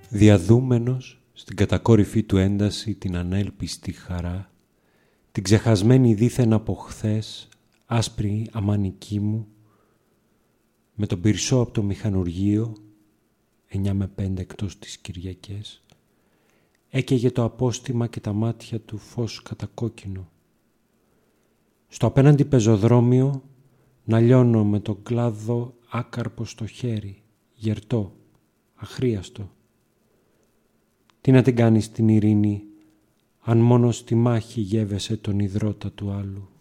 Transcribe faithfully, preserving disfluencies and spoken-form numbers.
Διαδούμενος στην κατακόρυφή του ένταση την ανέλπιστη χαρά, την ξεχασμένη δίθεν από χθες άσπρη αμάνική μου, με τον πυρσό από το μηχανουργείο, εννιά με πέντε εκτός τις Κυριακές, έκαιγε το απόστημα και τα μάτια του φως κατακόκκινο. Στο απέναντι πεζοδρόμιο να λιώνω με τον κλάδο άκαρπο στο χέρι, γερτό, αχρίαστο. Τι να την κάνεις την ειρήνη, αν μόνο στη μάχη γεύεσαι τον ιδρώτα του άλλου.